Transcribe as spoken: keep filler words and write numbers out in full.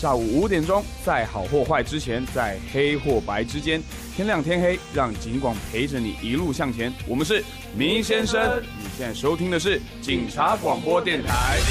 下午五点钟，在好或坏之前，在黑或白之间，天亮天黑，让警广陪着你一路向前。我们是明先生，你现在收听的是警察广播电台。